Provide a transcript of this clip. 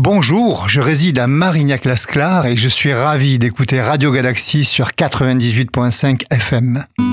Bonjour, je réside à Marignac-Lasclar et je suis ravi d'écouter Radio Galaxy sur 98.5 FM.